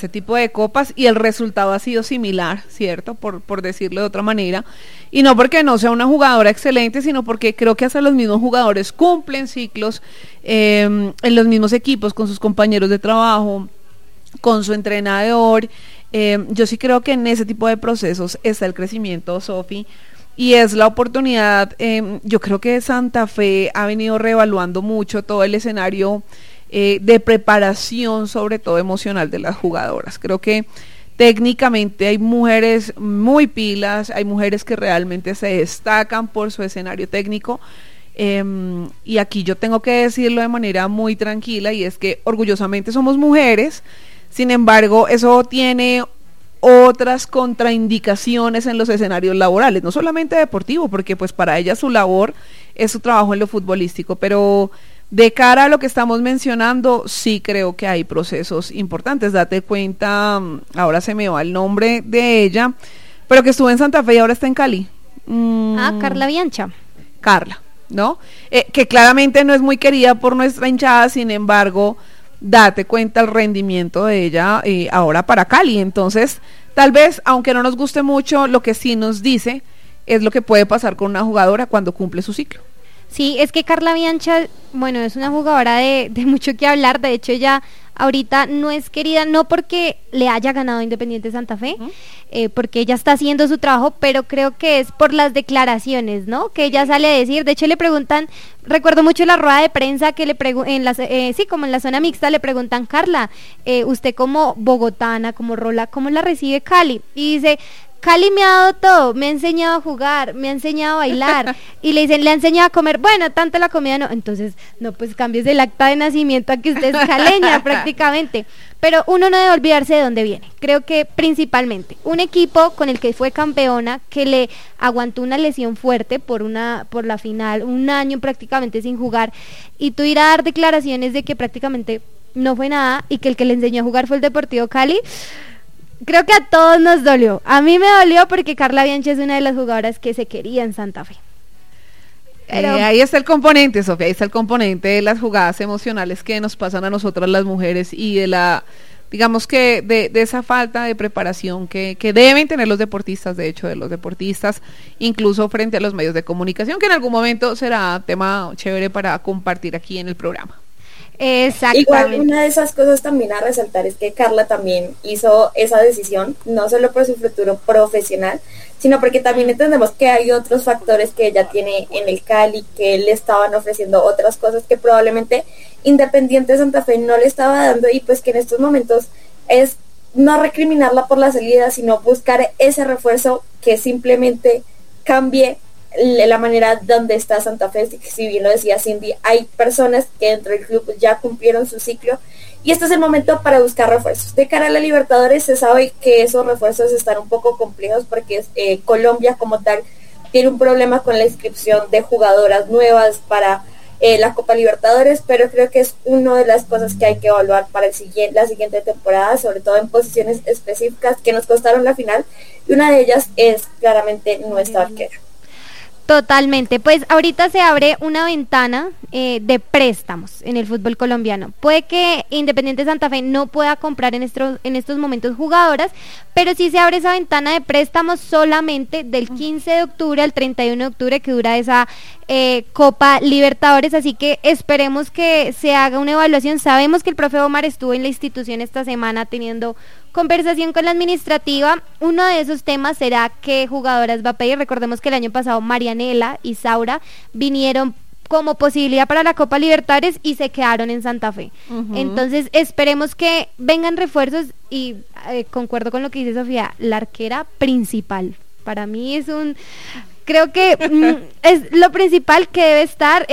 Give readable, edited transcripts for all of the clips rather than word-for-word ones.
este tipo de copas y el resultado ha sido similar, ¿cierto? Por decirlo de otra manera. Y no porque no sea una jugadora excelente, sino porque creo que hasta los mismos jugadores cumplen ciclos en los mismos equipos, con sus compañeros de trabajo, con su entrenador. Yo sí creo que en ese tipo de procesos está el crecimiento, Sofi, y es la oportunidad. Yo creo que Santa Fe ha venido reevaluando mucho todo el escenario de preparación, sobre todo emocional, de las jugadoras. Creo que técnicamente hay mujeres muy pilas, hay mujeres que realmente se destacan por su escenario técnico, y aquí yo tengo que decirlo de manera muy tranquila, y es que orgullosamente somos mujeres. Sin embargo, eso tiene otras contraindicaciones en los escenarios laborales, no solamente deportivo, porque pues para ella su labor es su trabajo en lo futbolístico, pero de cara a lo que estamos mencionando, sí creo que hay procesos importantes. Date cuenta, ahora se me va el nombre de ella, pero que estuvo en Santa Fe y ahora está en Cali. Carla Biancha. Carla, ¿no? Que claramente no es muy querida por nuestra hinchada, sin embargo, date cuenta el rendimiento de ella ahora para Cali. Entonces, tal vez, aunque no nos guste mucho, lo que sí nos dice es lo que puede pasar con una jugadora cuando cumple su ciclo. Sí, es que Carla Biancha, bueno, es una jugadora de mucho que hablar. De hecho, ella ahorita no es querida, no porque le haya ganado Independiente Santa Fe, porque ella está haciendo su trabajo, pero creo que es por las declaraciones, ¿no? Que ella sale a decir. De hecho, le preguntan, recuerdo mucho la rueda de prensa que sí, como en la zona mixta, le preguntan: Carla, usted como bogotana, como rola, ¿cómo la recibe Cali? Y dice: Cali me ha dado todo, me ha enseñado a jugar, me ha enseñado a bailar, y le dicen, le ha enseñado a comer. Bueno, tanto la comida no. Entonces, no, pues cambies el acta de nacimiento a que usted es caleña prácticamente. Pero uno no debe olvidarse de dónde viene. Creo que principalmente un equipo con el que fue campeona, que le aguantó una lesión fuerte por la final, un año prácticamente sin jugar, y tú ir a dar declaraciones de que prácticamente no fue nada y que el que le enseñó a jugar fue el Deportivo Cali. Creo que a todos nos dolió. A mí me dolió porque Carla Bianchi es una de las jugadoras que se quería en Santa Fe. Pero ahí está el componente, Sofía, ahí está el componente de las jugadas emocionales que nos pasan a nosotras las mujeres, y de la, digamos que de esa falta de preparación que deben tener los deportistas, de hecho, de los deportistas, incluso frente a los medios de comunicación, que en algún momento será tema chévere para compartir aquí en el programa. Exactamente. Igual, una de esas cosas también a resaltar es que Carla también hizo esa decisión, no solo por su futuro profesional, sino porque también entendemos que hay otros factores que ella tiene en el Cali, que le estaban ofreciendo otras cosas que probablemente Independiente Santa Fe no le estaba dando, y pues que en estos momentos es no recriminarla por la salida, sino buscar ese refuerzo que simplemente cambie la manera donde está Santa Fe. Si bien lo decía Cindy, hay personas que dentro del club ya cumplieron su ciclo, y este es el momento para buscar refuerzos. De cara a la Libertadores se sabe que esos refuerzos están un poco complejos, porque Colombia como tal tiene un problema con la inscripción de jugadoras nuevas para la Copa Libertadores, pero creo que es una de las cosas que hay que evaluar para la siguiente temporada, sobre todo en posiciones específicas que nos costaron la final, y una de ellas es claramente nuestra arquera. Totalmente, pues ahorita se abre una ventana de préstamos en el fútbol colombiano. Puede que Independiente Santa Fe no pueda comprar en estos momentos jugadoras, pero sí se abre esa ventana de préstamos solamente del 15 de octubre al 31 de octubre que dura esa Copa Libertadores, así que esperemos que se haga una evaluación. Sabemos que el profe Omar estuvo en la institución esta semana teniendo conversación con la administrativa. Uno de esos temas será qué jugadoras va a pedir. Recordemos que el año pasado Marianela y Saura vinieron como posibilidad para la Copa Libertadores y se quedaron en Santa Fe. Entonces esperemos que vengan refuerzos, y concuerdo con lo que dice Sofía, la arquera principal. Para mí creo que es lo principal que debe estar.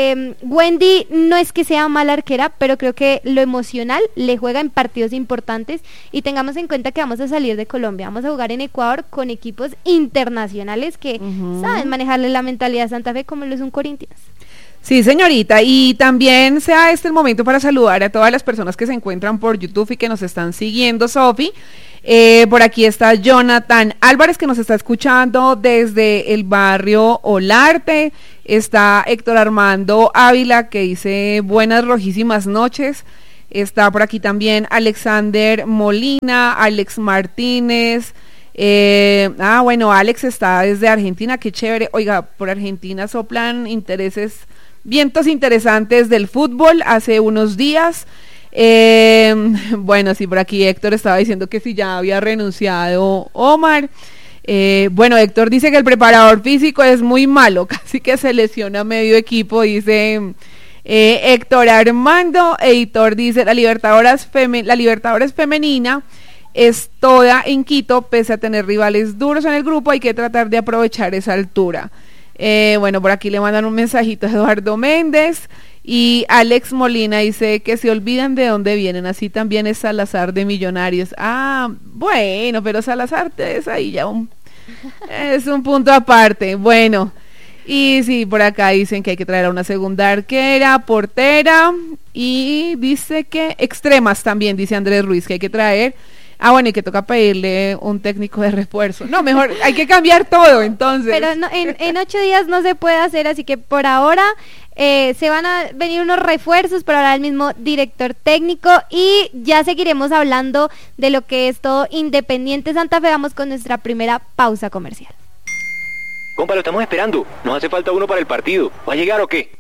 Wendy no es que sea mala arquera, pero creo que lo emocional le juega en partidos importantes, y tengamos en cuenta que vamos a salir de Colombia, vamos a jugar en Ecuador con equipos internacionales que saben manejarle la mentalidad a Santa Fe como lo es un Corinthians. Sí, señorita, y también sea este el momento para saludar a todas las personas que se encuentran por YouTube y que nos están siguiendo, Sofi. Por aquí está Jonathan Álvarez, que nos está escuchando desde el barrio Olarte. Está Héctor Armando Ávila, que dice buenas rojísimas noches. Está por aquí también Alexander Molina, Alex Martínez. Bueno, Alex está desde Argentina, qué chévere. Oiga, por Argentina soplan vientos interesantes del fútbol hace unos días. Bueno, sí, por aquí Héctor estaba diciendo que si ya había renunciado Omar. Bueno, Héctor dice que el preparador físico es muy malo, casi que se lesiona medio equipo, dice Héctor Armando. Editor dice la Libertadores femenina es toda en Quito, pese a tener rivales duros en el grupo, hay que tratar de aprovechar esa altura. Bueno, por aquí le mandan un mensajito a Eduardo Méndez. Y Alex Molina dice que se olvidan de dónde vienen, así también es Salazar de Millonarios. Bueno, pero Salazar es ahí ya es un punto aparte. Bueno, y sí, por acá dicen que hay que traer a una segunda arquera, portera, y dice que extremas también, dice Andrés Ruiz, que hay que traer. Bueno, y que toca pedirle un técnico de refuerzo. No, mejor, hay que cambiar todo, entonces. Pero no, en 8 días no se puede hacer, así que por ahora se van a venir unos refuerzos, pero ahora el mismo director técnico, y ya seguiremos hablando de lo que es todo Independiente Santa Fe. Vamos con nuestra primera pausa comercial. Compa, lo estamos esperando. Nos hace falta uno para el partido. ¿Va a llegar o qué?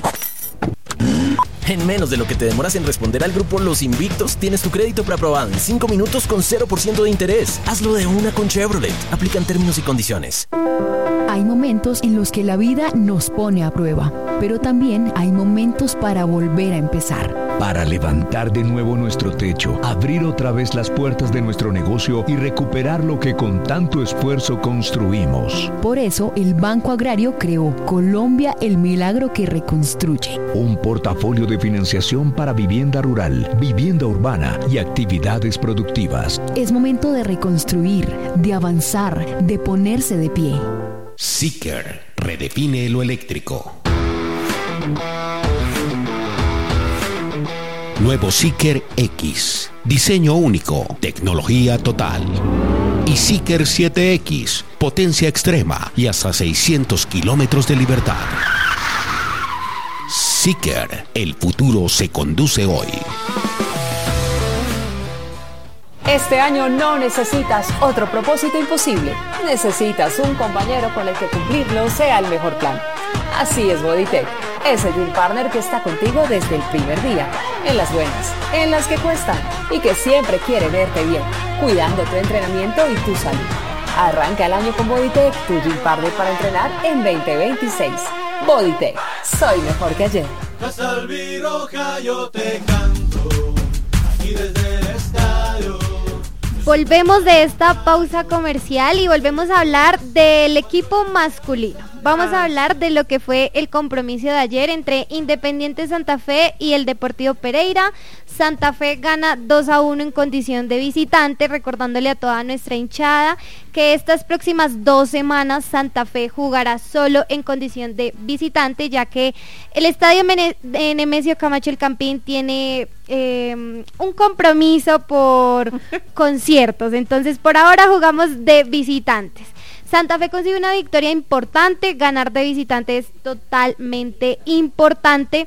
En menos de lo que te demoras en responder al grupo Los Invictos, tienes tu crédito preaprobado en 5 minutos con 0% de interés. Hazlo de una con Chevrolet. Aplican términos y condiciones. Hay momentos en los que la vida nos pone a prueba, pero también hay momentos para volver a empezar. Para levantar de nuevo nuestro techo, abrir otra vez las puertas de nuestro negocio y recuperar lo que con tanto esfuerzo construimos. Por eso, el Banco Agrario creó Colombia, el milagro que reconstruye. Un portafolio de financiación para vivienda rural, vivienda urbana y actividades productivas. Es momento de reconstruir, de avanzar, de ponerse de pie. Seeker redefine lo eléctrico. Nuevo Seeker X, diseño único, tecnología total. Y Seeker 7X, potencia extrema y hasta 600 kilómetros de libertad. Seeker, el futuro se conduce hoy. Este año no necesitas otro propósito imposible. Necesitas un compañero con el que cumplirlo sea el mejor plan. Así es Bodytech, ese Gym Partner que está contigo desde el primer día, en las buenas, en las que cuestan y que siempre quiere verte bien, cuidando tu entrenamiento y tu salud. Arranca el año con Bodytech, tu Gym Partner para entrenar en 2026. Bodytech, soy mejor que ayer. Casa Albiroja, yo te canto, aquí desde el estadio. Volvemos de esta pausa comercial y volvemos a hablar del equipo masculino. Vamos a hablar de lo que fue el compromiso de ayer entre Independiente Santa Fe y el Deportivo Pereira. Santa Fe gana 2-1 en condición de visitante, recordándole a toda nuestra hinchada que estas próximas 2 semanas Santa Fe jugará solo en condición de visitante, ya que el estadio Nemesio Camacho El Campín tiene un compromiso por conciertos, entonces por ahora jugamos de visitantes. Santa Fe consigue una victoria importante, ganar de visitante es totalmente importante.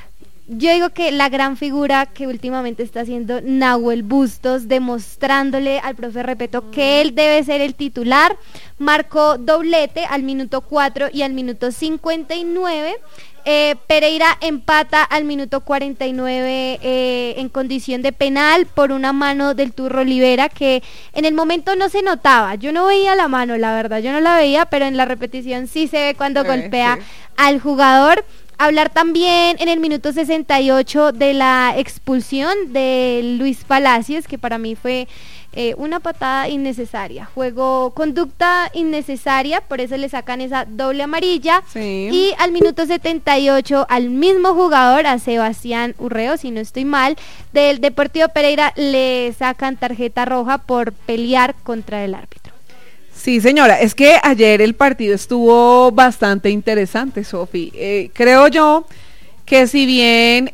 Yo digo que la gran figura que últimamente está haciendo Nahuel Bustos, demostrándole al profe Repeto que él debe ser el titular, marcó doblete al minuto 4 y al minuto 59. Pereira empata al minuto 49 en condición de penal por una mano del Turro Olivera que en el momento no se notaba. Yo no veía la mano, la verdad, yo no la veía, pero en la repetición sí se ve cuando golpea al jugador. Hablar también en el minuto 68 de la expulsión de Luis Palacios, que para mí fue una patada innecesaria, conducta innecesaria, por eso le sacan esa doble amarilla. Sí. Y al minuto 78 al mismo jugador, a Sebastián Urreo, si no estoy mal, del Deportivo Pereira, le sacan tarjeta roja por pelear contra el árbitro. Sí, señora, es que ayer el partido estuvo bastante interesante, Sofi. Creo yo que si bien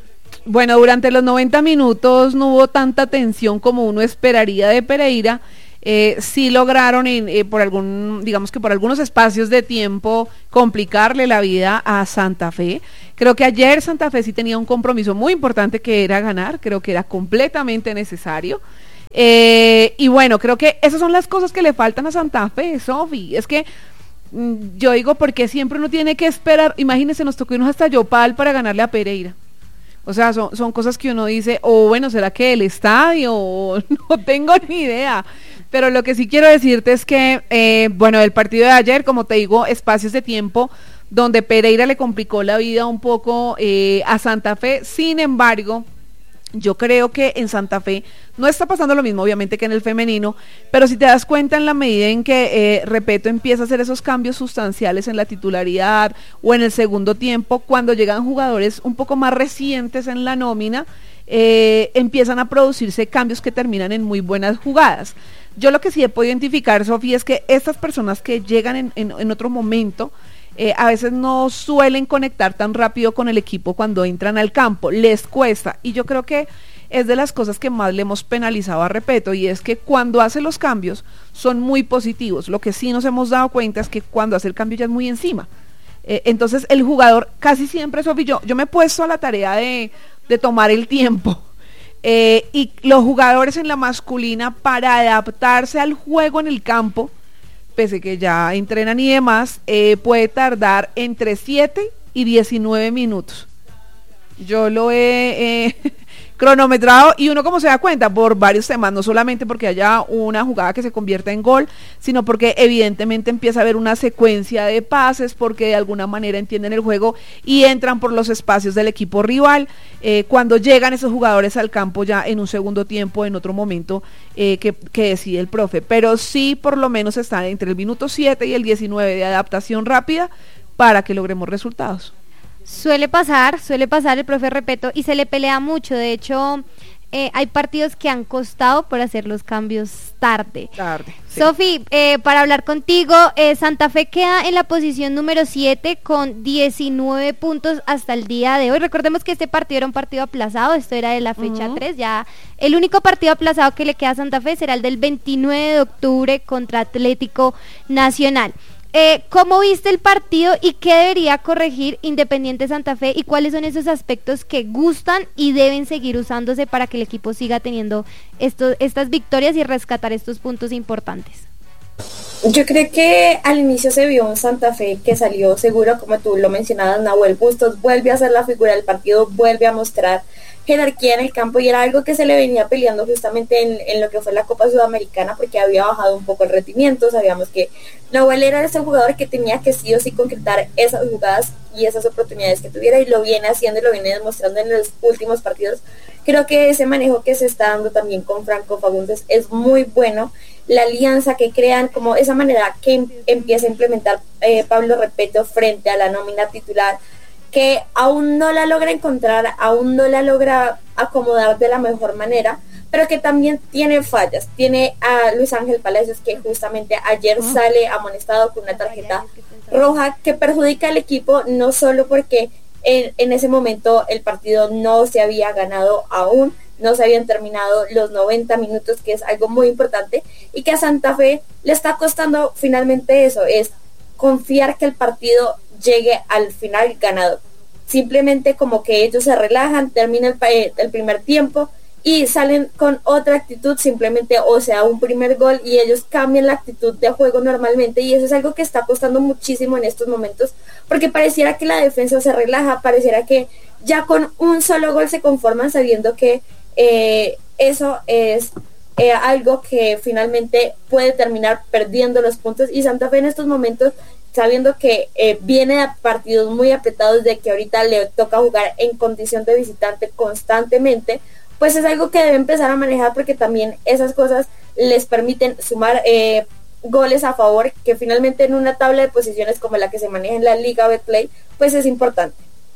durante los 90 minutos no hubo tanta tensión como uno esperaría de Pereira, sí lograron por algunos espacios de tiempo complicarle la vida a Santa Fe. Creo que ayer Santa Fe sí tenía un compromiso muy importante que era ganar, creo que era completamente necesario. Y bueno, creo que esas son las cosas que le faltan a Santa Fe, Sofi. Es que yo digo, porque siempre uno tiene que esperar. Imagínense, nos tocó irnos hasta Yopal para ganarle a Pereira. O sea, son cosas que uno dice, bueno, ¿será que el estadio? No tengo ni idea. Pero lo que sí quiero decirte es que, el partido de ayer, como te digo, espacios de tiempo donde Pereira le complicó la vida un poco a Santa Fe. Sin embargo, yo creo que en Santa Fe no está pasando lo mismo, obviamente, que en el femenino, pero si te das cuenta, en la medida en que Repetto empieza a hacer esos cambios sustanciales en la titularidad o en el segundo tiempo, cuando llegan jugadores un poco más recientes en la nómina, empiezan a producirse cambios que terminan en muy buenas jugadas. Yo lo que sí he podido identificar, Sofía, es que estas personas que llegan en otro momento, a veces no suelen conectar tan rápido con el equipo cuando entran al campo, les cuesta, y yo creo que es de las cosas que más le hemos penalizado a Repetto, y es que cuando hace los cambios son muy positivos. Lo que sí nos hemos dado cuenta es que cuando hace el cambio ya es muy encima. Entonces el jugador casi siempre, Sofía, yo me he puesto a la tarea de tomar el tiempo, y los jugadores en la masculina, para adaptarse al juego en el campo, pese que ya entrenan y demás, puede tardar entre 7 y 19 minutos. Yo lo he cronometrado, y uno, como se da cuenta, por varios temas, no solamente porque haya una jugada que se convierta en gol, sino porque evidentemente empieza a haber una secuencia de pases, porque de alguna manera entienden el juego y entran por los espacios del equipo rival. Cuando llegan esos jugadores al campo ya en un segundo tiempo, en otro momento que decide el profe, pero sí por lo menos están entre el minuto 7 y el 19 de adaptación rápida para que logremos resultados. Suele pasar el profe Repetto, y se le pelea mucho. De hecho, hay partidos que han costado por hacer los cambios tarde. Sí. Sofi, para hablar contigo, Santa Fe queda en la posición número 7 con 19 puntos hasta el día de hoy. Recordemos que este partido era un partido aplazado, esto era de la fecha 3, ya el único partido aplazado que le queda a Santa Fe será el del 29 de octubre contra Atlético Nacional. ¿Cómo viste el partido y qué debería corregir Independiente Santa Fe, y cuáles son esos aspectos que gustan y deben seguir usándose para que el equipo siga teniendo estas victorias y rescatar estos puntos importantes? Yo creo que al inicio se vio un Santa Fe que salió seguro, como tú lo mencionabas, Nahuel Bustos vuelve a ser la figura del partido, vuelve a mostrar jerarquía en el campo, y era algo que se le venía peleando justamente en lo que fue la Copa Sudamericana, porque había bajado un poco el rendimiento. Sabíamos que Nahuel era ese jugador que tenía que sí o sí concretar esas jugadas y esas oportunidades que tuviera, y lo viene haciendo y lo viene demostrando en los últimos partidos. Creo que ese manejo que se está dando también con Franco Fagundes es muy bueno, la alianza que crean, como esa manera que empieza a implementar Pablo Repetto frente a la nómina titular, que aún no la logra encontrar, aún no la logra acomodar de la mejor manera, pero que también tiene fallas. Tiene a Luis Ángel Palacios, que justamente ayer sale amonestado con una tarjeta roja que perjudica al equipo, no solo porque en ese momento el partido no se había ganado aún, no se habían terminado los 90 minutos, que es algo muy importante, y que a Santa Fe le está costando finalmente eso, es confiar que el partido llegue al final ganado. Simplemente como que ellos se relajan, termina el primer tiempo y salen con otra actitud, simplemente, o sea, un primer gol, y ellos cambian la actitud de juego normalmente, y eso es algo que está costando muchísimo en estos momentos, porque pareciera que la defensa se relaja, pareciera que ya con un solo gol se conforman, sabiendo que eso es algo que finalmente puede terminar perdiendo los puntos, y Santa Fe en estos momentos, sabiendo que viene a partidos muy apretados, de que ahorita le toca jugar en condición de visitante constantemente, pues es algo que debe empezar a manejar, porque también esas cosas les permiten sumar goles a favor, que finalmente en una tabla de posiciones como la que se maneja en la Liga Betplay, pues es importante.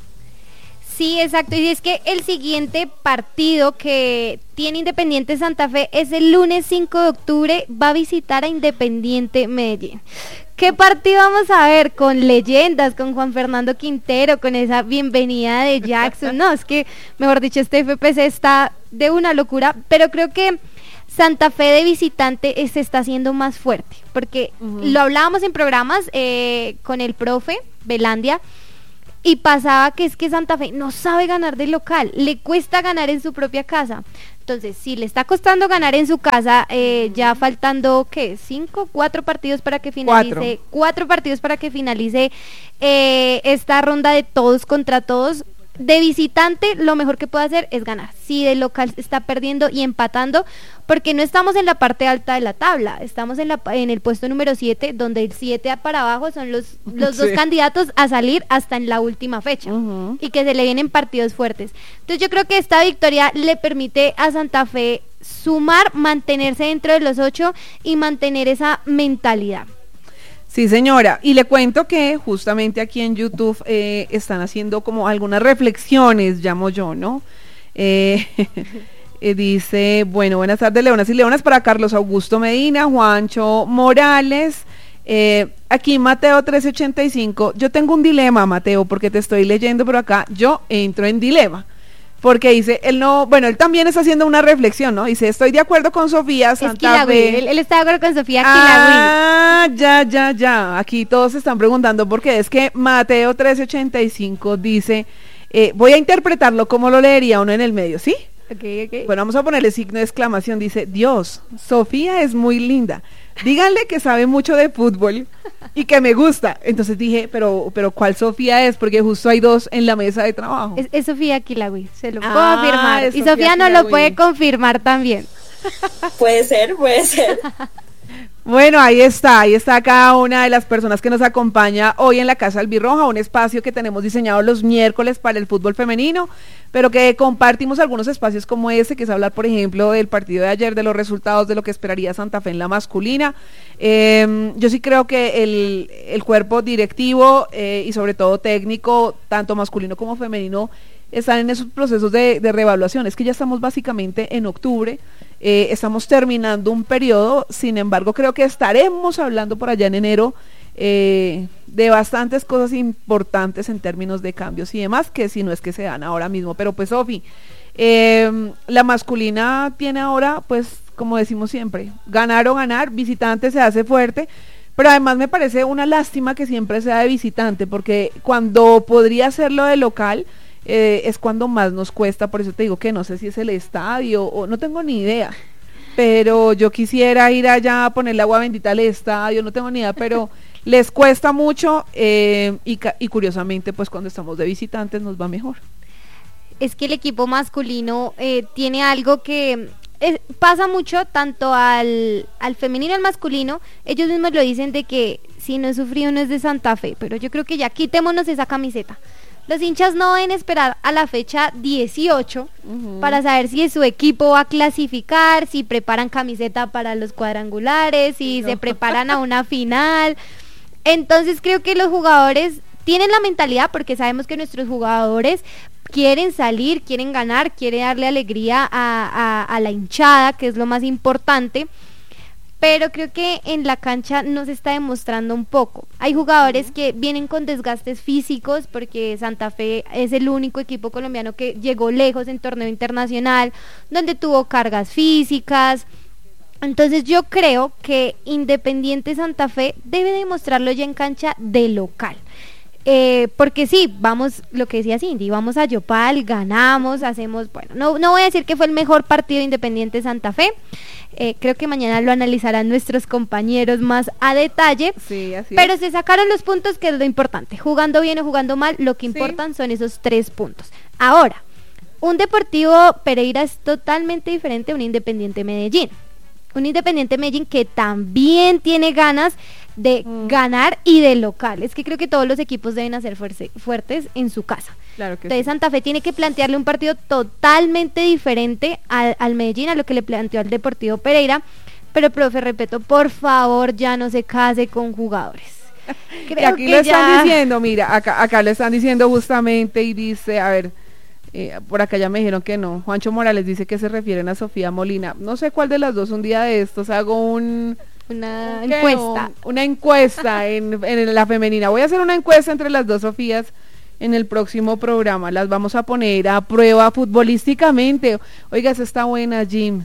Sí, exacto, y es que el siguiente partido que tiene Independiente Santa Fe es el lunes 5 de octubre, va a visitar a Independiente Medellín. ¿Qué partido vamos a ver? Con leyendas, con Juan Fernando Quintero, con esa bienvenida de Jackson. No, es que, mejor dicho, este FPC está de una locura, pero creo que Santa Fe de visitante se está haciendo más fuerte, porque lo hablábamos en programas con el profe Belandia, y pasaba que es que Santa Fe no sabe ganar de local, le cuesta ganar en su propia casa. Entonces, si le está costando ganar en su casa, ya faltando, ¿qué? 4 partidos para que finalice, 4 partidos para que finalice esta ronda de todos contra todos. De visitante, lo mejor que puede hacer es ganar. Si de local está perdiendo y empatando, porque no estamos en la parte alta de la tabla, estamos en el puesto número 7, donde el 7 para abajo son los dos candidatos a salir hasta en la última fecha, y que se le vienen partidos fuertes. Entonces yo creo que esta victoria le permite a Santa Fe sumar, mantenerse dentro de los 8 y mantener esa mentalidad. Sí, señora, y le cuento que justamente aquí en YouTube están haciendo como algunas reflexiones, llamo yo, ¿no? Dice, bueno, buenas tardes, leonas y leonas, para Carlos Augusto Medina, Juancho Morales, aquí Mateo 1385, yo tengo un dilema, Mateo, porque te estoy leyendo, pero acá yo entro en dilema. Porque dice, él también está haciendo una reflexión, ¿no? Dice, estoy de acuerdo con Sofía Santa Fe. Él está de acuerdo con Sofía ya. Aquí todos están preguntando porque es que Mateo 1385 dice, voy a interpretarlo como lo leería uno en el medio, ¿sí? Okay. Bueno, vamos a ponerle signo de exclamación, dice, Dios, Sofía es muy linda. Díganle que sabe mucho de fútbol y que me gusta. Entonces dije, pero ¿cuál Sofía es? Porque justo hay 2 en la mesa de trabajo. Es Sofía Kilagüí, se lo puedo afirmar. Y Sofía nos lo puede confirmar también. Puede ser. Bueno, ahí está cada una de las personas que nos acompaña hoy en la Casa Albirroja, un espacio que tenemos diseñado los miércoles para el fútbol femenino, pero que compartimos algunos espacios como este, que es hablar, por ejemplo, del partido de ayer, de los resultados, de lo que esperaría Santa Fe en la masculina. Yo sí creo que el cuerpo directivo y sobre todo técnico, tanto masculino como femenino, están en esos procesos de reevaluación. Es que ya estamos básicamente en octubre, estamos terminando un periodo, sin embargo creo que estaremos hablando por allá en enero de bastantes cosas importantes en términos de cambios y demás, que si no es que se dan ahora mismo. Pero pues Sofi, la masculina tiene ahora, pues como decimos siempre, ganar o ganar, visitante se hace fuerte, pero además me parece una lástima que siempre sea de visitante, porque cuando podría hacerlo de local, es cuando más nos cuesta. Por eso te digo que no sé si es el estadio o no tengo ni idea, pero yo quisiera ir allá a ponerle agua bendita al estadio, no tengo ni idea, pero les cuesta mucho y curiosamente pues cuando estamos de visitantes nos va mejor. Es que el equipo masculino tiene algo que pasa mucho tanto al femenino y al masculino. Ellos mismos lo dicen, de que si no es sufrido no es de Santa Fe, pero yo creo que ya quitémonos esa camiseta. Los hinchas no deben esperar a la fecha 18 para saber si su equipo va a clasificar, si preparan camiseta para los cuadrangulares, si se preparan a una final. Entonces creo que los jugadores tienen la mentalidad, porque sabemos que nuestros jugadores quieren salir, quieren ganar, quieren darle alegría a la hinchada, que es lo más importante. Pero creo que en la cancha nos está demostrando un poco. Hay jugadores que vienen con desgastes físicos, porque Santa Fe es el único equipo colombiano que llegó lejos en torneo internacional, donde tuvo cargas físicas. Entonces yo creo que Independiente Santa Fe debe demostrarlo ya en cancha de local. Porque sí, vamos, lo que decía Cindy, vamos a Yopal, ganamos, hacemos, bueno, no voy a decir que fue el mejor partido de Independiente Santa Fe, creo que mañana lo analizarán nuestros compañeros más a detalle, sí, así pero se sacaron los puntos, que es lo importante. Jugando bien o jugando mal, lo que importan son esos 3 puntos. Ahora, un Deportivo Pereira es totalmente diferente a un Independiente Medellín. Un Independiente Medellín que también tiene ganas de ganar y de local. Es que creo que todos los equipos deben hacer fuertes en su casa. Claro que entonces sí. Santa Fe tiene que plantearle un partido totalmente diferente al Medellín, a lo que le planteó al Deportivo Pereira. Pero, profe, repito, por favor, ya no se case con jugadores. Y aquí lo están diciendo, mira, acá lo están diciendo justamente, y dice, a ver, por acá ya me dijeron que no. Juancho Morales dice que se refieren a Sofía Molina. No sé cuál de las dos. Un día de estos hago una encuesta en la femenina. Voy a hacer una encuesta entre las dos Sofías en el próximo programa. Las vamos a poner a prueba futbolísticamente. Oiga, esa está buena, Jim.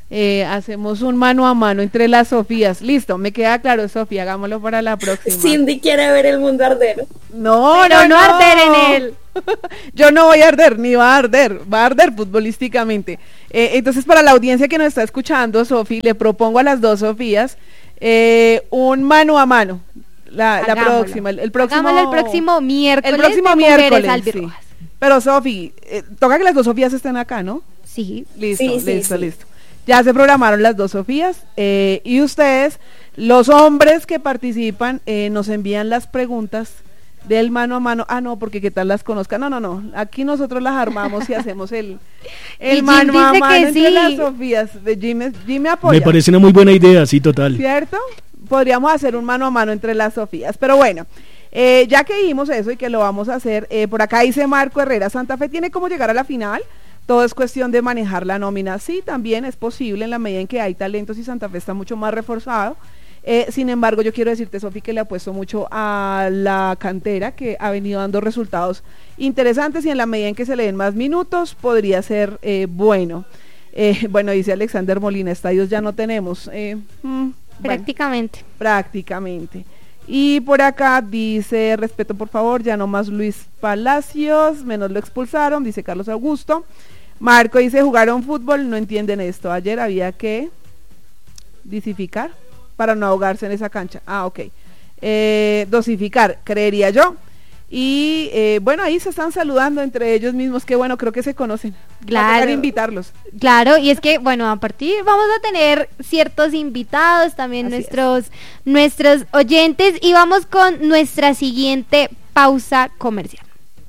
hacemos un mano a mano entre las Sofías. Listo, me queda claro, Sofía, hagámoslo para la próxima. Cindy quiere ver el mundo arder. No, pero no arder en él. Yo no voy a arder, ni va a arder futbolísticamente. Entonces, para la audiencia que nos está escuchando, Sofi, le propongo a las dos Sofías un mano a mano. La próxima, el próximo. Hagámoslo el próximo miércoles. El próximo miércoles, sí. Pero Sofi, toca que las dos Sofías estén acá, ¿no? Sí. Listo. Ya se programaron las dos Sofías y ustedes, los hombres que participan, nos envían las preguntas del mano a mano. Ah, no, porque qué tal las conozcan. No. Aquí nosotros las armamos y hacemos el mano a mano entre las Sofías. Jim me apoya. Me parece una muy buena idea, sí, total. ¿Cierto? Podríamos hacer un mano a mano entre las Sofías. Pero bueno, ya que dijimos eso y que lo vamos a hacer, por acá dice Marco Herrera, Santa Fe tiene cómo llegar a la final. Todo es cuestión de manejar la nómina. Sí, también es posible en la medida en que hay talentos y Santa Fe está mucho más reforzado. Sin embargo, yo quiero decirte, Sofi, que le apuesto mucho a la cantera, que ha venido dando resultados interesantes y en la medida en que se le den más minutos podría ser bueno. Bueno, dice Alexander Molina, estadios ya no tenemos. Prácticamente. Prácticamente. Y por acá dice, respeto por favor, ya no más Luis Palacios, menos lo expulsaron, dice Carlos Augusto. Marco dice, jugaron fútbol, no entienden esto. Ayer había que dosificar para no ahogarse en esa cancha. Ok. Dosificar, creería yo. Y bueno, ahí se están saludando entre ellos mismos, que bueno, creo que se conocen. Claro. Para invitarlos. Claro, y es que bueno, a partir vamos a tener ciertos invitados, también nuestros oyentes, y vamos con nuestra siguiente pausa comercial.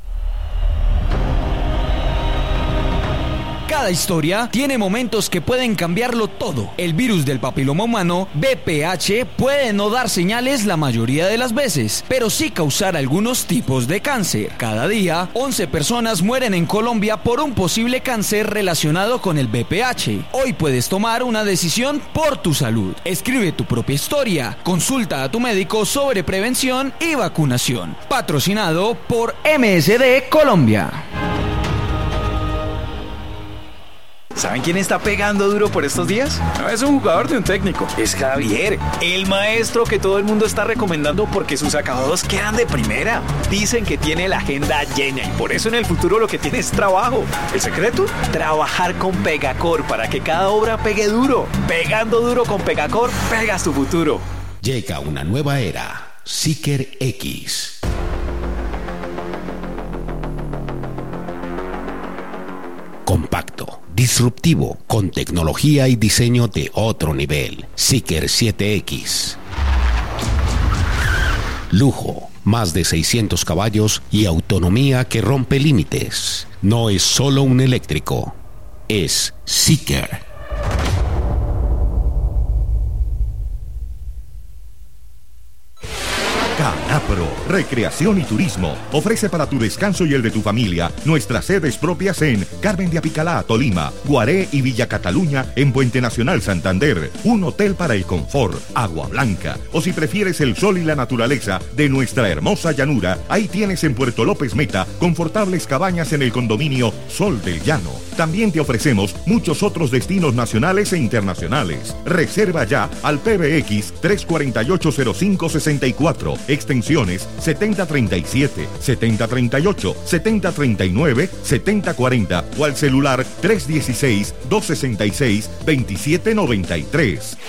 Cada historia tiene momentos que pueden cambiarlo todo. El virus del papiloma humano, VPH, puede no dar señales la mayoría de las veces, pero sí causar algunos tipos de cáncer. Cada día, 11 personas mueren en Colombia por un posible cáncer relacionado con el VPH. Hoy puedes tomar una decisión por tu salud. Escribe tu propia historia. Consulta a tu médico sobre prevención y vacunación. Patrocinado por MSD Colombia. ¿Saben quién está pegando duro por estos días? No es un jugador de un técnico, es Javier, el maestro que todo el mundo está recomendando porque sus acabados quedan de primera. Dicen que tiene la agenda llena y por eso en el futuro lo que tiene es trabajo. ¿El secreto? Trabajar con Pegacor para que cada obra pegue duro. Pegando duro con Pegacor, pegas tu futuro. Llega una nueva era, Seeker X. Compacto, disruptivo, con tecnología y diseño de otro nivel. Seeker 7X. Lujo, más de 600 caballos y autonomía que rompe límites. No es solo un eléctrico, es Seeker. Canapro, Recreación y Turismo, ofrece para tu descanso y el de tu familia nuestras sedes propias en Carmen de Apicalá, Tolima, Guaré y Villa Cataluña en Puente Nacional, Santander, un hotel para el confort, agua blanca, o si prefieres el sol y la naturaleza de nuestra hermosa llanura, ahí tienes en Puerto López Meta confortables cabañas en el condominio Sol del Llano. También te ofrecemos muchos otros destinos nacionales e internacionales. Reserva ya al PBX 348-0564, extensiones 7037, 7038, 7039, 7040 o al celular 316-266-2793.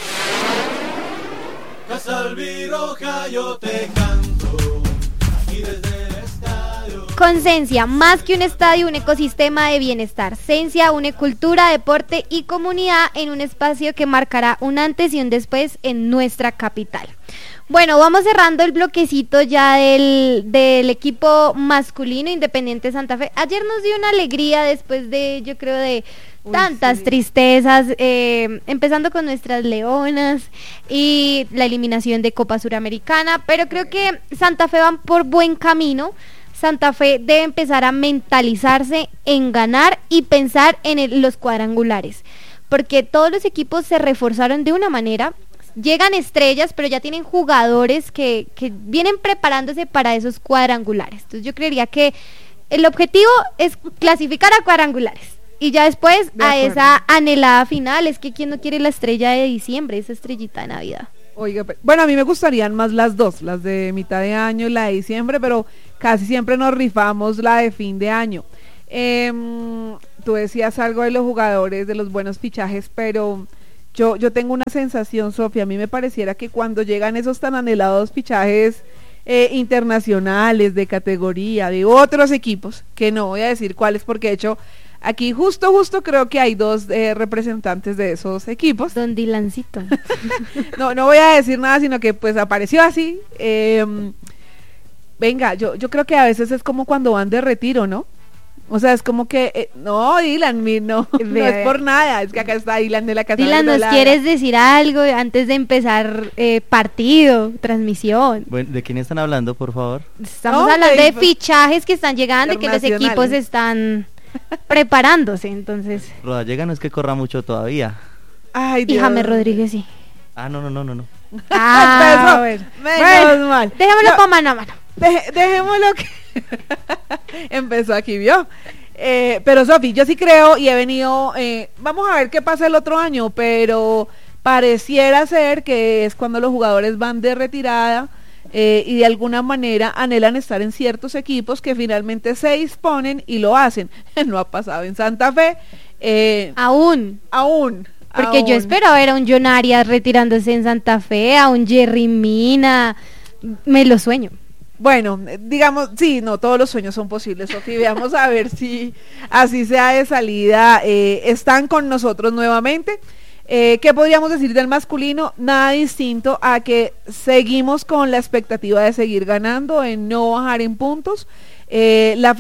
Casa Albiroja, yo te canto aquí desde el estadio. Con Sensia, más que un estadio, un ecosistema de bienestar. Sensia une cultura, deporte y comunidad en un espacio que marcará un antes y un después en nuestra capital. Bueno, vamos cerrando el bloquecito ya del equipo masculino Independiente Santa Fe. Ayer nos dio una alegría después de, yo creo, de tantas tristezas, empezando con nuestras leonas y la eliminación de Copa Suramericana, pero creo que Santa Fe va por buen camino. Santa Fe debe empezar a mentalizarse en ganar y pensar en los cuadrangulares, porque todos los equipos se reforzaron de una manera. Llegan estrellas, pero ya tienen jugadores que vienen preparándose para esos cuadrangulares. Entonces yo creería que el objetivo es clasificar a cuadrangulares. Y ya después De a acuerdo. esa anhelada final, es que quién no quiere la estrella de diciembre, esa estrellita de Navidad. Oiga, bueno, a mí me gustarían más las dos, las de mitad de año y la de diciembre, pero casi siempre nos rifamos la de fin de año. Tú decías algo de los jugadores, de los buenos fichajes, pero yo tengo una sensación, Sofía, a mí me pareciera que cuando llegan esos tan anhelados fichajes internacionales, de categoría, de otros equipos, que no voy a decir cuáles, porque de hecho aquí justo creo que hay dos representantes de esos equipos. Don Dilancito. No voy a decir nada, sino que pues apareció así. Venga, yo creo que a veces es como cuando van de retiro, ¿no? O sea, es como que, no, Dylan, no es por nada, es que acá está Dylan de la Casa Dylan, ¿nos Verdolaga. quieres decir algo antes de empezar partido, transmisión? Bueno, ¿de quién están hablando, por favor? Estamos hablando de fichajes que están llegando y que los equipos están preparándose, entonces. Rodallega no es que corra mucho todavía. Ay, Y James Rodríguez sí. Ah, no. Bueno, menos mal. Dejémoslo para mano a mano. Dejémoslo que empezó aquí, ¿vio? Pero Sofi, yo sí creo y he venido, vamos a ver qué pasa el otro año, pero pareciera ser que es cuando los jugadores van de retirada y de alguna manera anhelan estar en ciertos equipos que finalmente se disponen y lo hacen. No ha pasado en Santa Fe. Aún. Porque yo espero ver a un John Arias retirándose en Santa Fe, a un Jerry Mina, me lo sueño. Bueno, digamos, sí, no, todos los sueños son posibles, Sofi, veamos a ver si así sea de salida, están con nosotros nuevamente. ¿Qué podríamos decir del masculino? Nada distinto a que seguimos con la expectativa de seguir ganando, en no bajar en puntos. La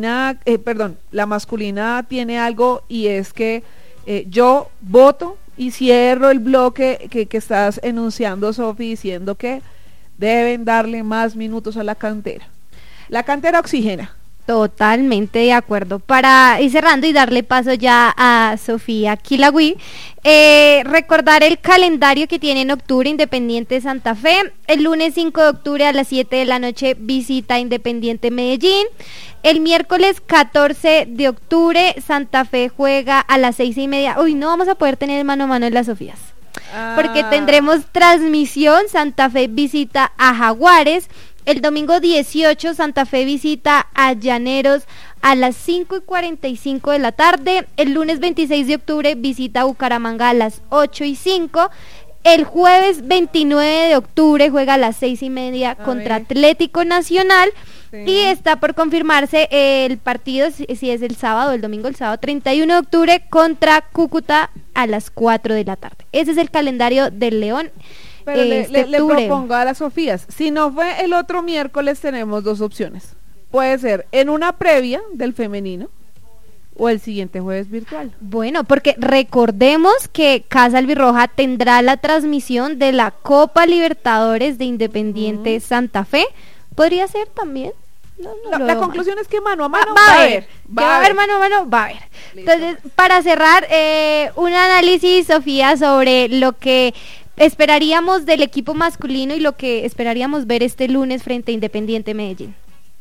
masculina tiene algo y es que yo voto y cierro el bloque que estás enunciando, Sofi, diciendo que deben darle más minutos a la cantera. La cantera oxigena. Totalmente de acuerdo. Para ir cerrando y darle paso ya a Sofía Kilagüí, recordar el calendario que tiene en octubre Independiente Santa Fe. El lunes 5 de octubre a las 7 de la noche visita Independiente Medellín. El miércoles 14 de octubre Santa Fe juega a las 6:30. Uy, no vamos a poder tener mano a mano en las Sofías. Porque tendremos transmisión. Santa Fe visita a Jaguares. El domingo 18 Santa Fe visita a Llaneros a las 5:45 de la tarde. El lunes 26 de octubre visita a Bucaramanga a las 8:05. El jueves 29 de octubre juega a las 6:30 contra Atlético Nacional. Sí. Y está por confirmarse el partido, si es el sábado o el domingo, el sábado 31 de octubre contra Cúcuta a las 4 de la tarde. Ese es el calendario del León. Pero le propongo a las Sofías, si no fue el otro miércoles, tenemos dos opciones. Puede ser en una previa del femenino o el siguiente jueves virtual. Bueno, porque recordemos que Casa Albirroja tendrá la transmisión de la Copa Libertadores de Independiente Santa Fe. Podría ser también. La conclusión es que mano a mano va a haber. Va a haber mano a mano, va a haber. Listo. Entonces, para cerrar, un análisis, Sofía, sobre lo que esperaríamos del equipo masculino y lo que esperaríamos ver este lunes frente a Independiente Medellín.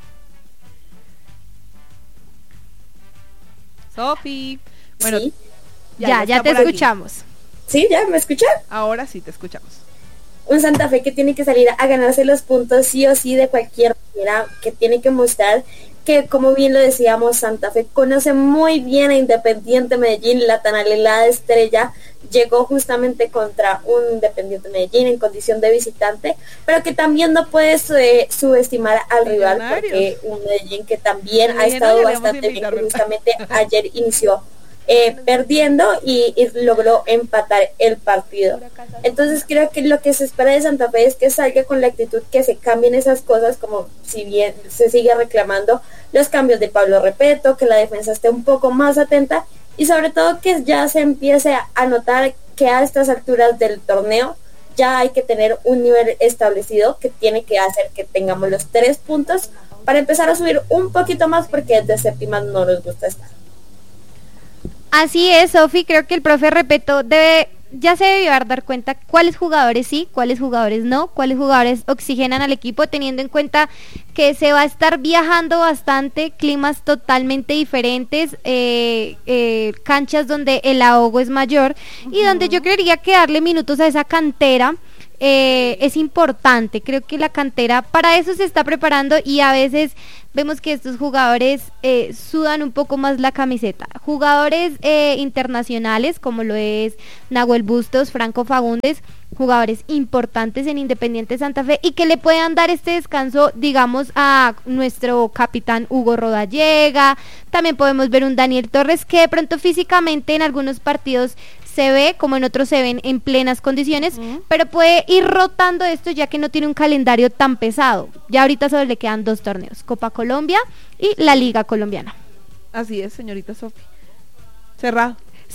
Sofi, bueno, sí. ya te escuchamos. ¿Sí? ¿Ya me escuchan? Ahora sí te escuchamos. Un Santa Fe que tiene que salir a ganarse los puntos sí o sí de cualquier manera, que tiene que mostrar que, como bien lo decíamos, Santa Fe conoce muy bien a Independiente Medellín. La tan anhelada estrella llegó justamente contra un Independiente Medellín en condición de visitante, pero que también no puede subestimar al rival, porque un Medellín que también ha estado bastante bien, justamente ayer inició perdiendo y logró empatar el partido. Entonces creo que lo que se espera de Santa Fe es que salga con la actitud, que se cambien esas cosas, como si bien se sigue reclamando los cambios de Pablo Repeto, que la defensa esté un poco más atenta y sobre todo que ya se empiece a notar que a estas alturas del torneo ya hay que tener un nivel establecido que tiene que hacer que tengamos los 3 puntos para empezar a subir un poquito más, porque desde séptimas no nos gusta estar. Así es, Sofi, creo que el profe Repeto debe ya se debió dar cuenta cuáles jugadores sí, cuáles jugadores no, cuáles jugadores oxigenan al equipo, teniendo en cuenta que se va a estar viajando bastante, climas totalmente diferentes, canchas donde el ahogo es mayor y donde yo creería que darle minutos a esa cantera es importante. Creo que la cantera para eso se está preparando y a veces vemos que estos jugadores sudan un poco más la camiseta. Jugadores internacionales como lo es Nahuel Bustos, Franco Fagundes, jugadores importantes en Independiente Santa Fe y que le puedan dar este descanso, digamos, a nuestro capitán Hugo Rodallega. También podemos ver un Daniel Torres que de pronto físicamente en algunos partidos se ve, como en otros se ven en plenas condiciones, pero puede ir rotando esto ya que no tiene un calendario tan pesado. Ya ahorita solo le quedan 2 torneos, Copa Colombia y la Liga Colombiana. Así es, señorita Sofi. Cerrado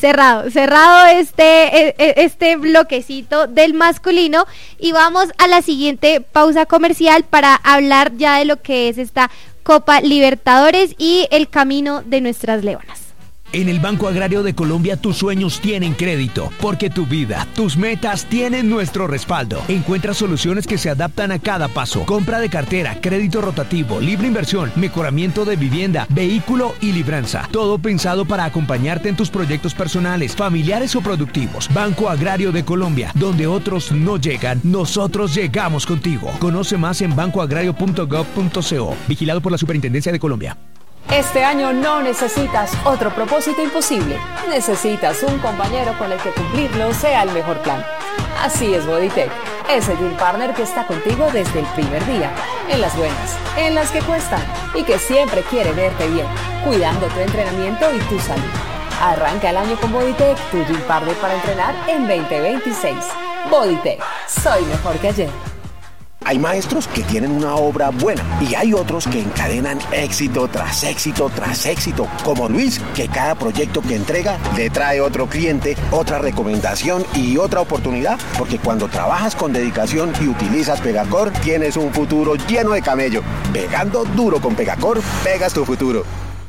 este bloquecito del masculino y vamos a la siguiente pausa comercial para hablar ya de lo que es esta Copa Libertadores y el camino de nuestras leonas. En el Banco Agrario de Colombia tus sueños tienen crédito, porque tu vida, tus metas tienen nuestro respaldo. Encuentra soluciones que se adaptan a cada paso. Compra de cartera, crédito rotativo, libre inversión, mejoramiento de vivienda, vehículo y libranza. Todo pensado para acompañarte en tus proyectos personales, familiares o productivos. Banco Agrario de Colombia, donde otros no llegan, nosotros llegamos contigo. Conoce más en bancoagrario.gov.co. Vigilado por la Superintendencia de Colombia. Este año no necesitas otro propósito imposible. Necesitas un compañero con el que cumplirlo sea el mejor plan. Así es Bodytech, ese Gym Partner que está contigo desde el primer día. En las buenas, en las que cuestan y que siempre quiere verte bien, cuidando tu entrenamiento y tu salud. Arranca el año con Bodytech, tu Gym Partner para entrenar en 2026. Bodytech, soy mejor que ayer. Hay maestros que tienen una obra buena y hay otros que encadenan éxito tras éxito tras éxito, como Luis, que cada proyecto que entrega le trae otro cliente, otra recomendación y otra oportunidad, porque cuando trabajas con dedicación y utilizas Pegacor, tienes un futuro lleno de camello. Pegando duro con Pegacor, pegas tu futuro.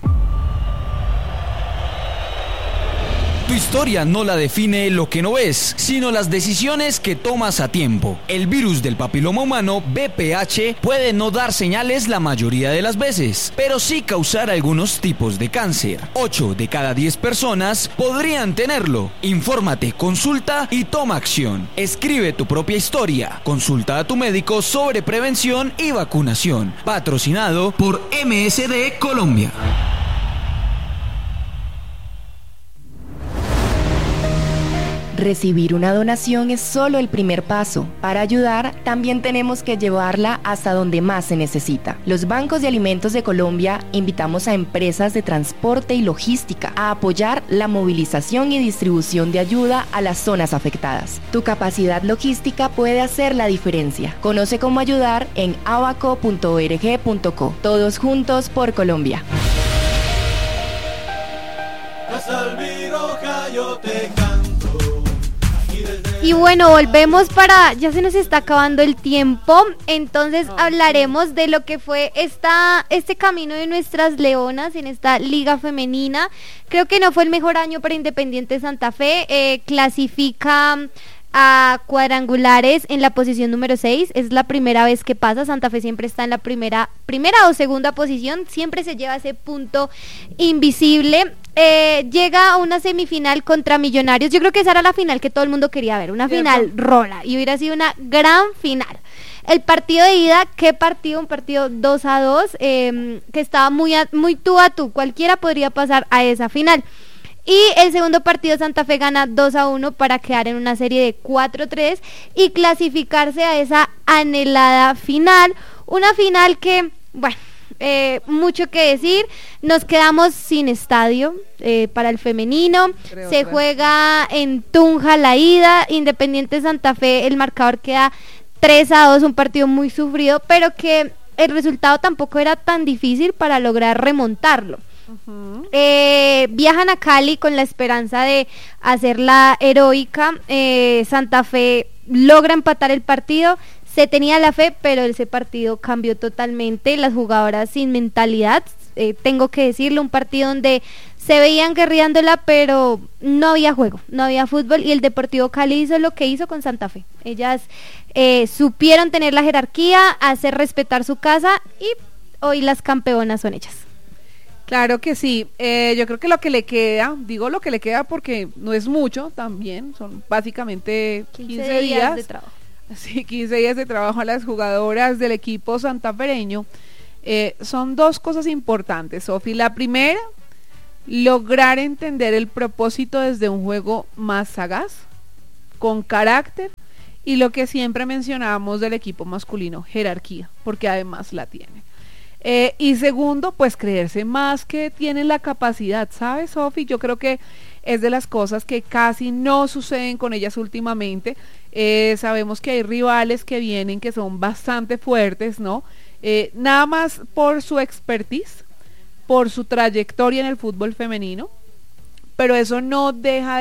Tu historia no la define lo que no ves, sino las decisiones que tomas a tiempo. El virus del papiloma humano, VPH, puede no dar señales la mayoría de las veces, pero sí causar algunos tipos de cáncer. 8 de cada 10 personas podrían tenerlo. Infórmate, consulta y toma acción. Escribe tu propia historia. Consulta a tu médico sobre prevención y vacunación. Patrocinado por MSD Colombia. Recibir una donación es solo el primer paso. Para ayudar, también tenemos que llevarla hasta donde más se necesita. Los bancos de alimentos de Colombia invitamos a empresas de transporte y logística a apoyar la movilización y distribución de ayuda a las zonas afectadas. Tu capacidad logística puede hacer la diferencia. Conoce cómo ayudar en abaco.org.co. Todos juntos por Colombia. Y bueno, volvemos ya se nos está acabando el tiempo, entonces hablaremos de lo que fue este camino de nuestras leonas en esta liga femenina. Creo que no fue el mejor año para Independiente Santa Fe, clasifica a cuadrangulares en la posición número 6, es la primera vez que pasa. Santa Fe siempre está en la primera o segunda posición, siempre se lleva ese punto invisible. Llega a una semifinal contra Millonarios. Yo creo que esa era la final que todo el mundo quería ver, una final rola, y hubiera sido una gran final. El partido de ida, ¿qué partido? Un partido 2-2, que estaba muy tú a tú, cualquiera podría pasar a esa final. Y el segundo partido, Santa Fe gana 2-1 para quedar en una serie de 4-3 y clasificarse a esa anhelada final. Una final que, bueno, mucho que decir. Nos quedamos sin estadio para el femenino. Se juega en Tunja la ida. Independiente Santa Fe, el marcador queda 3-2, un partido muy sufrido, pero que el resultado tampoco era tan difícil para lograr remontarlo. Viajan a Cali con la esperanza de hacer la heroica. Santa Fe logra empatar el partido. Se tenía la fe, pero ese partido cambió totalmente. Las jugadoras sin mentalidad tengo que decirlo, un partido donde se veían guerreándola, pero no había juego, no había fútbol, y el Deportivo Cali hizo lo que hizo con Santa Fe. Ellas supieron tener la jerarquía, hacer respetar su casa, y hoy las campeonas son ellas. Claro que sí, yo creo que lo que le queda, digo lo que le queda porque no es mucho también, son básicamente 15 días de trabajo. Sí, 15 días de trabajo a las jugadoras del equipo santafereño. Son dos cosas importantes, Sofi. La primera, lograr entender el propósito desde un juego más sagaz, con carácter, y lo que siempre mencionábamos del equipo masculino, jerarquía, porque además la tiene. Y segundo, pues creerse más que tienen la capacidad, ¿sabes, Sofi? Yo creo que es de las cosas que casi no suceden con ellas últimamente. Sabemos que hay rivales que vienen que son bastante fuertes, ¿no? Nada más por su expertise, por su trayectoria en el fútbol femenino, pero eso no deja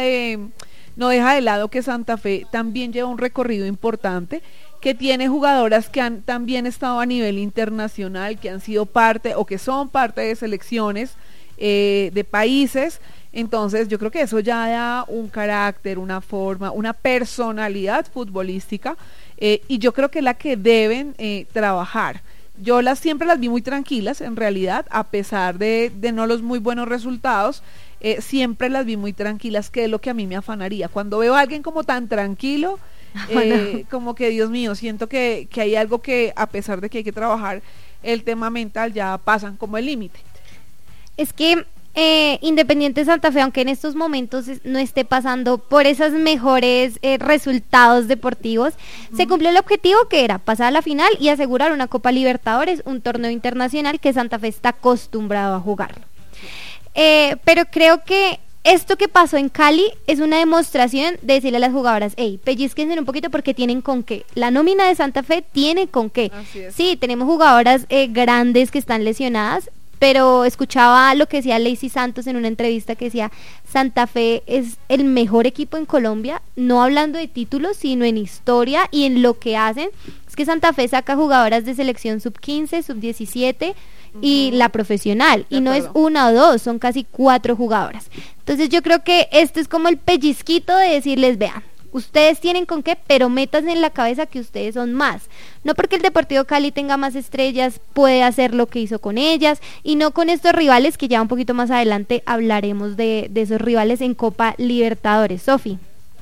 de lado que Santa Fe también lleva un recorrido importante, que tiene jugadoras que han también estado a nivel internacional, que han sido parte o que son parte de selecciones de países. Entonces yo creo que eso ya da un carácter, una forma, una personalidad futbolística, y yo creo que es la que deben trabajar. Yo siempre las vi muy tranquilas, en realidad, a pesar de no los muy buenos resultados, siempre las vi muy tranquilas, que es lo que a mí me afanaría. Cuando veo a alguien como tan tranquilo, como que Dios mío, siento que hay algo que, a pesar de que hay que trabajar el tema mental, ya pasan como el límite. Es que Independiente Santa Fe, aunque en estos momentos no esté pasando por esos mejores resultados deportivos, se cumplió el objetivo, que era pasar a la final y asegurar una Copa Libertadores, un torneo internacional que Santa Fe está acostumbrado a jugarlo. Pero creo que esto que pasó en Cali es una demostración de decirle a las jugadoras, hey, pellizquense un poquito porque tienen con qué. La nómina de Santa Fe tiene con qué. Sí, tenemos jugadoras grandes que están lesionadas, pero escuchaba lo que decía Lacey Santos en una entrevista, que decía, Santa Fe es el mejor equipo en Colombia, no hablando de títulos, sino en historia y en lo que hacen. Es que Santa Fe saca jugadoras de selección sub-15, sub-17 y la profesional, y no es una o dos, son casi 4 jugadoras. Entonces yo creo que esto es como el pellizquito de decirles, vean, ustedes tienen con qué, pero métanse en la cabeza que ustedes son más. No porque el Deportivo Cali tenga más estrellas puede hacer lo que hizo con ellas, y no con estos rivales, que ya un poquito más adelante hablaremos de esos rivales en Copa Libertadores. Sofi,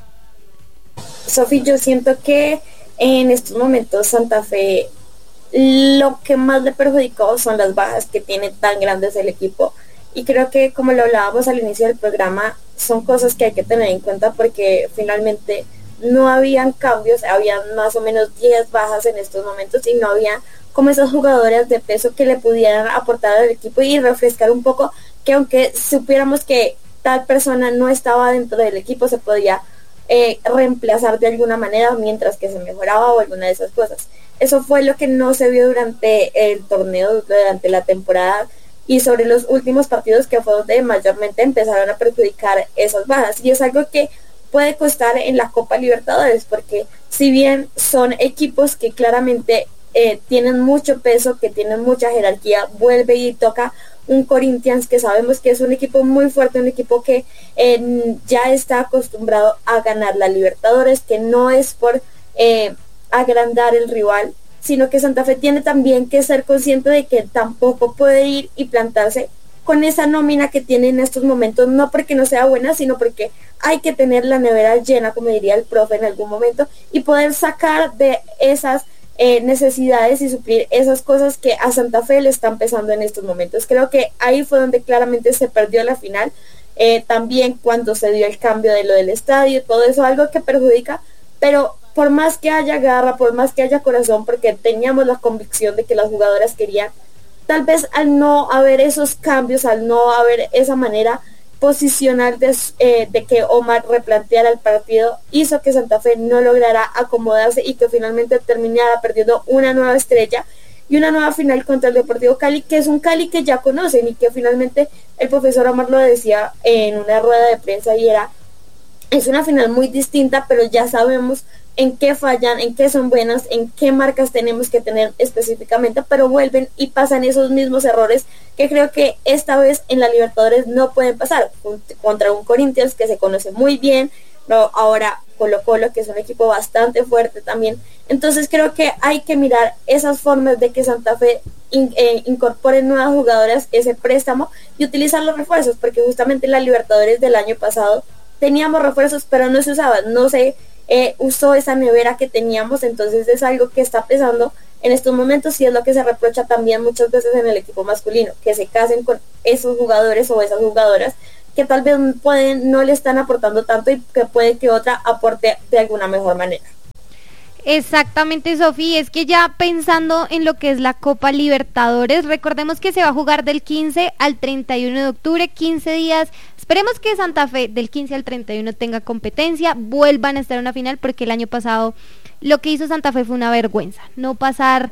yo siento que en estos momentos Santa Fe lo que más le perjudicó son las bajas que tiene tan grandes el equipo. Y creo que, como lo hablábamos al inicio del programa, son cosas que hay que tener en cuenta, porque finalmente no habían cambios, habían más o menos 10 bajas en estos momentos, y no había como esas jugadoras de peso que le pudieran aportar al equipo y refrescar un poco, que aunque supiéramos que tal persona no estaba dentro del equipo, se podía reemplazar de alguna manera mientras que se mejoraba o alguna de esas cosas. Eso fue lo que no se vio durante el torneo, durante la temporada, y sobre los últimos partidos, que fue donde mayormente empezaron a perjudicar esas bajas, y es algo que puede costar en la Copa Libertadores, porque si bien son equipos que claramente tienen mucho peso, que tienen mucha jerarquía, vuelve y toca un Corinthians, que sabemos que es un equipo muy fuerte, un equipo que ya está acostumbrado a ganar la Libertadores, que no es por agrandar el rival, sino que Santa Fe tiene también que ser consciente de que tampoco puede ir y plantarse con esa nómina que tiene en estos momentos, no porque no sea buena, sino porque hay que tener la nevera llena, como diría el profe en algún momento, y poder sacar de esas necesidades y suplir esas cosas que a Santa Fe le están pesando en estos momentos. Creo que ahí fue donde claramente se perdió la final, también cuando se dio el cambio de lo del estadio, todo eso, algo que perjudica, pero por más que haya garra, por más que haya corazón, porque teníamos la convicción de que las jugadoras querían, tal vez al no haber esos cambios, al no haber esa manera posicional de que Omar replanteara el partido, hizo que Santa Fe no lograra acomodarse y que finalmente terminara perdiendo una nueva estrella y una nueva final contra el Deportivo Cali, que es un Cali que ya conocen y que finalmente el profesor Omar lo decía en una rueda de prensa, y era es una final muy distinta, pero ya sabemos en qué fallan, en qué son buenas, en qué marcas tenemos que tener específicamente, pero vuelven y pasan esos mismos errores que creo que esta vez en la Libertadores no pueden pasar contra un Corinthians que se conoce muy bien, no, ahora Colo-Colo, que es un equipo bastante fuerte también. Entonces creo que hay que mirar esas formas de que Santa Fe incorpore nuevas jugadoras, ese préstamo, y utilizar los refuerzos, porque justamente en la Libertadores del año pasado teníamos refuerzos, pero no se usaban, no se usó esa nevera que teníamos. Entonces es algo que está pesando en estos momentos, y es lo que se reprocha también muchas veces en el equipo masculino, que se casen con esos jugadores o esas jugadoras que tal vez no le están aportando tanto, y que puede que otra aporte de alguna mejor manera. Exactamente, Sofi, es que ya pensando en lo que es la Copa Libertadores, recordemos que se va a jugar del 15 al 31 de octubre, 15 días. Esperemos que Santa Fe del 15 al 31 tenga competencia, vuelvan a estar en una final, porque el año pasado lo que hizo Santa Fe fue una vergüenza. No pasar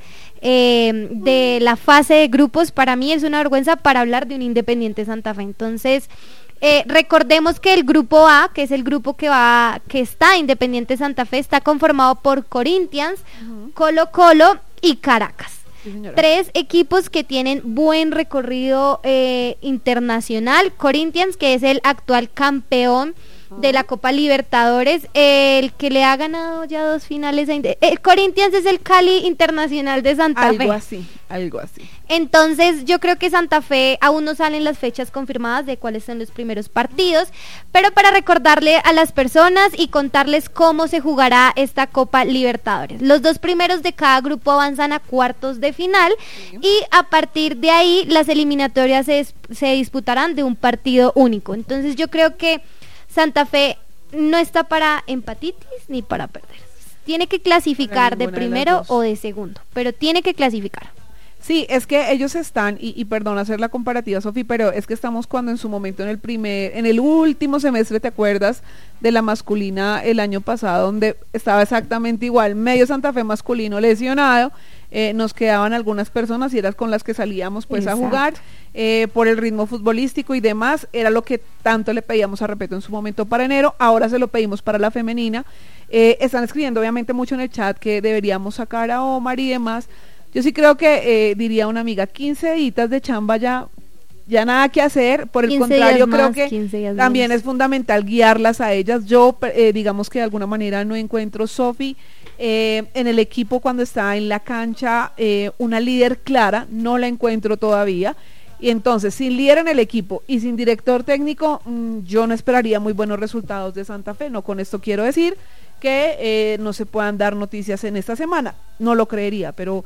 de la fase de grupos, para mí es una vergüenza para hablar de un Independiente Santa Fe. Entonces, recordemos que el grupo A, que es el grupo que está Independiente Santa Fe, está conformado por Corinthians, Colo-Colo y Caracas. Sí, 3 equipos que tienen buen recorrido internacional. Corinthians, que es el actual campeón de la Copa Libertadores, el que le ha ganado ya 2 finales Corinthians es el Cali Internacional de Santa Fe. Algo así. Entonces yo creo que Santa Fe, aún no salen las fechas confirmadas de cuáles son los primeros partidos, pero para recordarle a las personas y contarles cómo se jugará esta Copa Libertadores. Los 2 primeros de cada grupo avanzan a cuartos de final, y a partir de ahí las eliminatorias se disputarán de un partido único. Entonces yo creo que Santa Fe no está para empatitis ni para perder. Tiene que clasificar de primero o de segundo, pero tiene que clasificar. Sí, es que ellos están, y perdón hacer la comparativa, Sofi, pero es que estamos cuando en su momento en el último semestre, ¿te acuerdas de la masculina el año pasado, donde estaba exactamente igual, medio Santa Fe masculino lesionado? Nos quedaban algunas personas y eran con las que salíamos pues a jugar, por el ritmo futbolístico y demás, era lo que tanto le pedíamos a Repeto en su momento para enero. Ahora se lo pedimos para la femenina. Están escribiendo obviamente mucho en el chat que deberíamos sacar a Omar y demás. Yo sí creo que, diría una amiga, 15 días de chamba ya nada que hacer. Por el contrario, creo que también es fundamental guiarlas a ellas. Yo, digamos que de alguna manera no encuentro, Sofi, en el equipo cuando está en la cancha, una líder clara, no la encuentro todavía. Y entonces, sin líder en el equipo y sin director técnico, yo no esperaría muy buenos resultados de Santa Fe. No con esto quiero decir que no se puedan dar noticias en esta semana, no lo creería, pero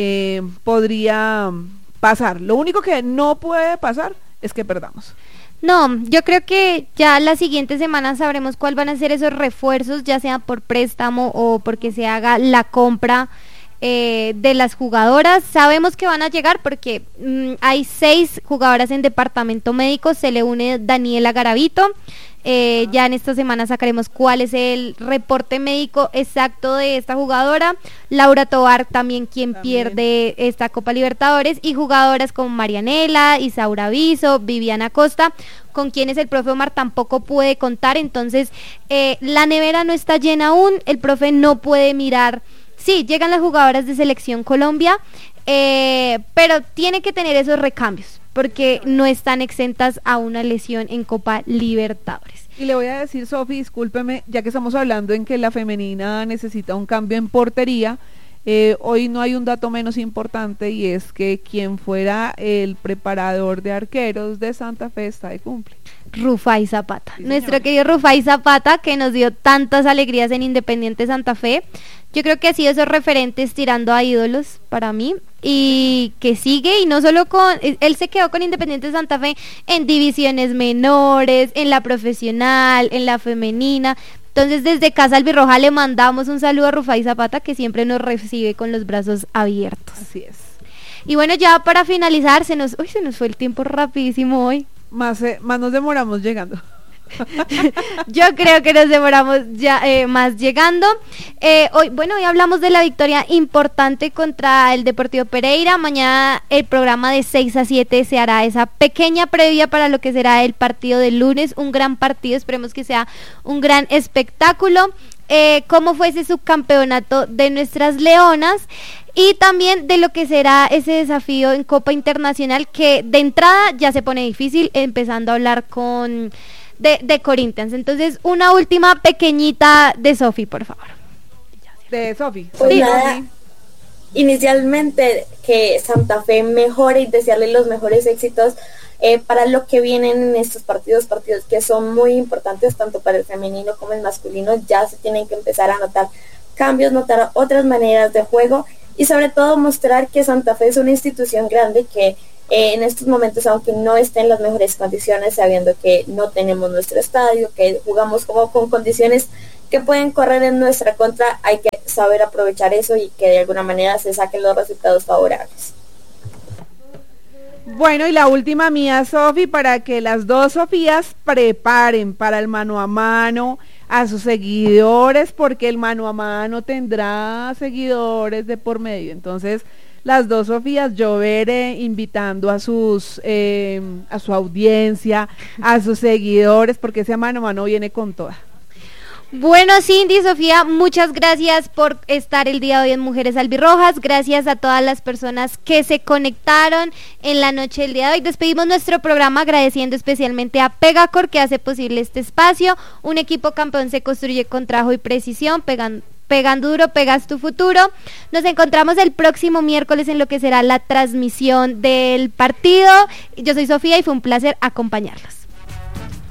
podría pasar. Lo único que no puede pasar es que perdamos. No, yo creo que ya la siguiente semana sabremos cuál van a ser esos refuerzos, ya sea por préstamo o porque se haga la compra de las jugadoras. Sabemos que van a llegar porque hay 6 jugadoras en departamento médico, se le une Daniela Garavito. Ya en esta semana sacaremos cuál es el reporte médico exacto de esta jugadora. Laura Tovar también, quien pierde esta Copa Libertadores, y jugadoras como Marianela, Isaura Viso, Viviana Costa, con quienes el profe Omar tampoco puede contar. Entonces la nevera no está llena aún, el profe no puede mirar. Sí, llegan las jugadoras de Selección Colombia, pero tiene que tener esos recambios, porque no están exentas a una lesión en Copa Libertadores. Y le voy a decir, Sofi, discúlpeme, ya que estamos hablando en que la femenina necesita un cambio en portería, hoy no hay un dato menos importante, y es que quien fuera el preparador de arqueros de Santa Fe está de cumple. Rufai Zapata, sí, nuestro querido Rufai Zapata, que nos dio tantas alegrías en Independiente Santa Fe. Yo creo que ha sido esos referentes tirando a ídolos para mí, y que sigue, y no solo él se quedó con Independiente Santa Fe en divisiones menores, en la profesional, en la femenina. Entonces desde Casa Albirroja le mandamos un saludo a Rufai Zapata, que siempre nos recibe con los brazos abiertos. Así es. Y bueno, ya para finalizar, se nos fue el tiempo rapidísimo hoy. Más nos demoramos llegando. Yo creo que nos demoramos ya más llegando. Hoy hablamos de la victoria importante contra el Deportivo Pereira. Mañana el programa de 6 a 7 se hará esa pequeña previa para lo que será el partido del lunes. Un gran partido, esperemos que sea un gran espectáculo. Cómo fue ese subcampeonato de nuestras leonas y también de lo que será ese desafío en Copa Internacional, que de entrada ya se pone difícil, empezando a hablar de Corinthians. Entonces, una última pequeñita de Sofi, por favor. De Sofi. Pues nada, inicialmente que Santa Fe mejore y desearle los mejores éxitos para lo que vienen en estos partidos que son muy importantes tanto para el femenino como el masculino. Ya se tienen que empezar a notar cambios, notar otras maneras de juego y sobre todo mostrar que Santa Fe es una institución grande que en estos momentos, aunque no esté en las mejores condiciones, sabiendo que no tenemos nuestro estadio, que jugamos como con condiciones que pueden correr en nuestra contra, hay que saber aprovechar eso y que de alguna manera se saquen los resultados favorables. Bueno, y la última mía, Sofi, para que las dos Sofías preparen para el mano a mano a sus seguidores, porque el mano a mano tendrá seguidores de por medio. Entonces, las dos Sofías, yo veré invitando a su audiencia, a sus seguidores, porque ese mano a mano viene con toda. Bueno, Cindy, Sofía, muchas gracias por estar el día de hoy en Mujeres Albirrojas. Gracias a todas las personas que se conectaron en la noche del día de hoy. Despedimos nuestro programa agradeciendo especialmente a Pegacor, que hace posible este espacio. Un equipo campeón se construye con trabajo y precisión, pegando duro, pegas tu futuro. Nos encontramos el próximo miércoles en lo que será la transmisión del partido. Yo soy Sofía y fue un placer acompañarlos.